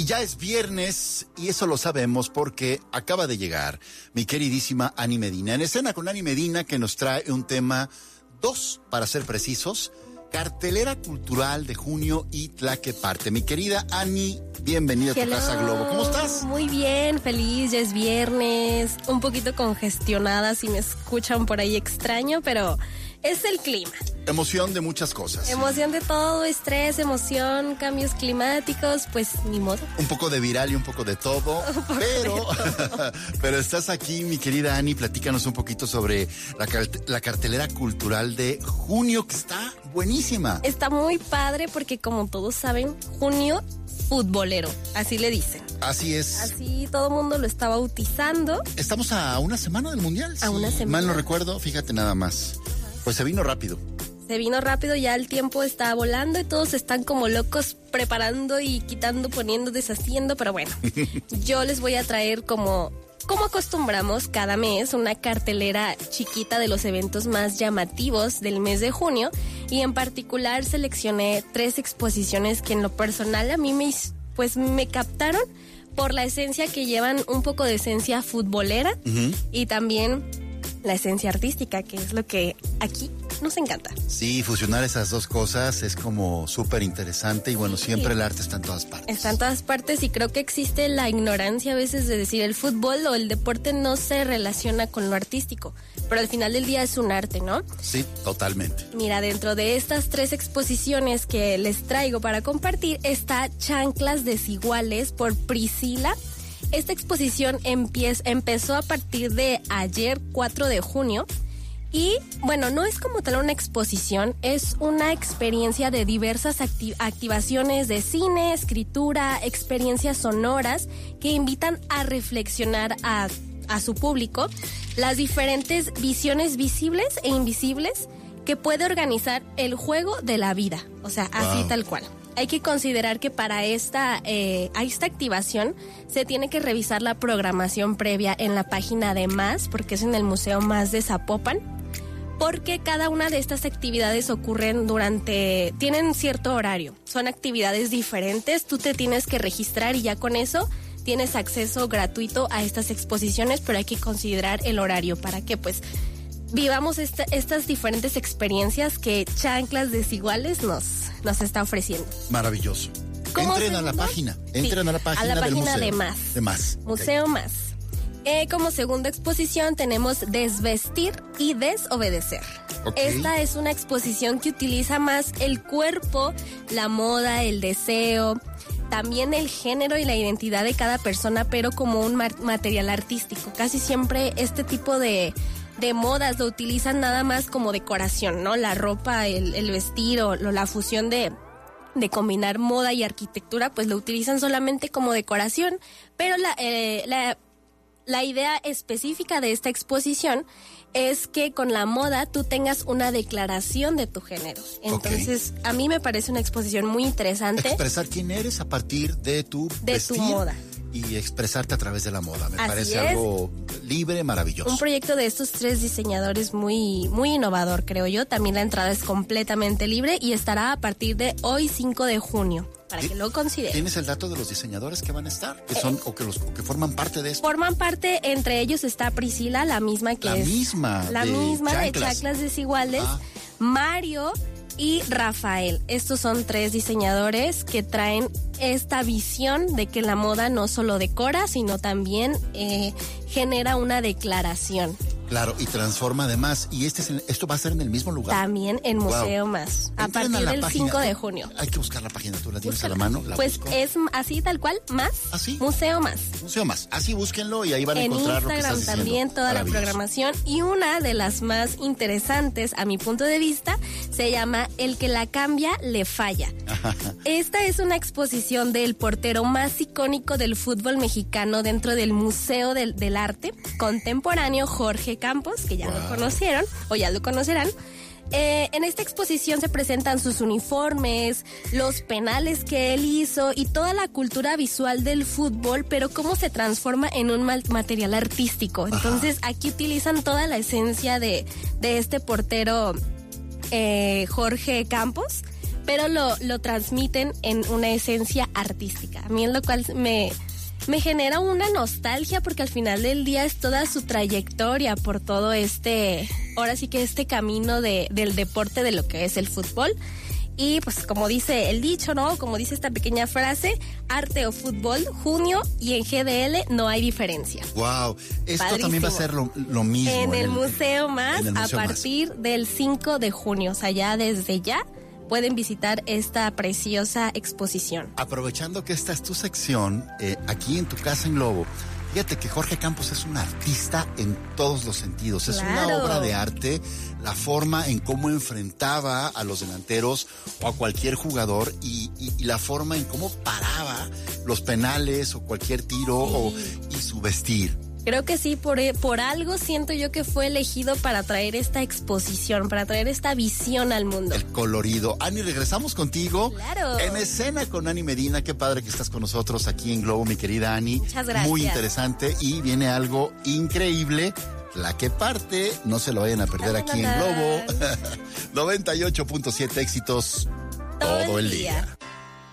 Y ya es viernes, y eso lo sabemos porque acaba de llegar mi queridísima Ani Medina. En escena con Ani Medina, que nos trae un tema 2, para ser precisos, cartelera cultural de junio y Tlaqueparte. Mi querida Ani, bienvenida a tu Casa Globo. ¿Cómo estás? Muy bien, feliz, ya es viernes, un poquito congestionada si me escuchan por ahí extraño, pero es el clima. Emoción de muchas cosas. Emoción de todo, estrés, emoción, cambios climáticos, pues ni modo. Un poco de viral y un poco de todo, pero estás aquí, mi querida Ani, platícanos un poquito sobre la cartelera cultural de junio, que está buenísima. Está muy padre porque, como todos saben, junio futbolero, así le dicen. Así es. Así todo el mundo lo está bautizando. Estamos a una semana del Mundial. A una semana. Mal no recuerdo, fíjate nada más. Pues se vino rápido. Se vino rápido, ya el tiempo está volando y todos están como locos preparando y quitando, poniendo, deshaciendo, pero bueno, yo les voy a traer como acostumbramos cada mes, una cartelera chiquita de los eventos más llamativos del mes de junio, y en particular seleccioné 3 exposiciones que en lo personal a mí me captaron por la esencia que llevan, un poco de esencia futbolera y también la esencia artística, que es lo que aquí nos encanta. Sí, fusionar esas dos cosas es como súper interesante y bueno, siempre el arte está en todas partes. Está en todas partes y creo que existe la ignorancia a veces de decir el fútbol o el deporte no se relaciona con lo artístico, pero al final del día es un arte, ¿no? Sí, totalmente. Mira, dentro de estas 3 exposiciones que les traigo para compartir está Chanclas Desiguales por Priscila. Esta exposición empezó a partir de ayer, 4 de junio. Y bueno, no es como tal una exposición, es una experiencia de diversas activaciones de cine, escritura, experiencias sonoras que invitan a reflexionar a su público las diferentes visiones visibles e invisibles que puede organizar el juego de la vida, o sea, así tal cual. Hay que considerar que para esta activación se tiene que revisar la programación previa en la página de MAS, porque es en el Museo MAS de Zapopan, porque cada una de estas actividades tienen cierto horario, son actividades diferentes, tú te tienes que registrar y ya con eso tienes acceso gratuito a estas exposiciones, pero hay que considerar el horario para que pues vivamos estas diferentes experiencias que Chanclas Desiguales nos está ofreciendo. Maravilloso. Entren a la página del museo. De MAS. Museo MAS. Como segunda exposición tenemos Desvestir y Desobedecer. Esta es una exposición que utiliza más el cuerpo, la moda, el deseo, también el género y la identidad de cada persona, pero como un material artístico. Casi siempre este tipo de modas lo utilizan nada más como decoración, ¿no? La ropa, el vestido, la fusión de combinar moda y arquitectura, pues lo utilizan solamente como decoración, pero la idea específica de esta exposición es que con la moda tú tengas una declaración de tu género. Entonces, a mí me parece una exposición muy interesante. Expresar quién eres a partir de tu vestir, tu moda. Y expresarte a través de la moda. Me parece algo libre, maravilloso. Un proyecto de estos 3 diseñadores muy, muy innovador, creo yo. También la entrada es completamente libre y estará a partir de hoy, 5 de junio, para que lo consideren. ¿Tienes el dato de los diseñadores que van a estar? Que son o que forman parte de esto. Forman parte, entre ellos está Priscila, la misma de Chanclas Desiguales, Mario y Rafael. Estos son 3 diseñadores que traen esta visión de que la moda no solo decora, sino también genera una declaración. Claro, y transforma además. Y esto va a ser en el mismo lugar. También en Museo MAS, a partir del 5 de junio. Hay que buscar la página, ¿tú la tienes a la mano? Pues es así tal cual, MAS, ¿así? Museo MAS. Museo MAS, así búsquenlo y ahí van a encontrar lo que estás diciendo. En Instagram también toda la programación, y una de las más interesantes a mi punto de vista se llama El que la cambia le falla. Esta es una exposición del portero más icónico del fútbol mexicano dentro del Museo del Arte Contemporáneo, Jorge Campos, que ya lo conocieron o ya lo conocerán. En esta exposición se presentan sus uniformes, los penales que él hizo y toda la cultura visual del fútbol, pero cómo se transforma en un material artístico. Entonces aquí utilizan toda la esencia de este portero Jorge Campos pero lo transmiten en una esencia artística. A mí en lo cual me genera una nostalgia porque al final del día es toda su trayectoria por todo ahora sí que este camino del deporte de lo que es el fútbol. Y pues como dice el dicho, ¿no? Como dice esta pequeña frase, arte o fútbol, junio, y en GDL no hay diferencia. Wow, esto Padrísimo. También va a ser lo mismo. En el Museo Más, en el Museo a partir del 5 de junio, o sea, ya desde ya pueden visitar esta preciosa exposición. Aprovechando que esta es tu sección, aquí en Tu Casa en Globo, fíjate que Jorge Campos es un artista en todos los sentidos. Es una obra de arte, la forma en cómo enfrentaba a los delanteros o a cualquier jugador y la forma en cómo paraba los penales o cualquier tiro y su vestir. Creo que sí, por algo siento yo que fue elegido para traer esta exposición, para traer esta visión al mundo. El colorido. Ani, regresamos contigo. Claro. En escena con Ani Medina. Qué padre que estás con nosotros aquí en Globo, mi querida Ani. Muchas gracias. Muy interesante y viene algo increíble. La que parte, no se lo vayan a perder aquí en Globo. 98.7 éxitos todo el día.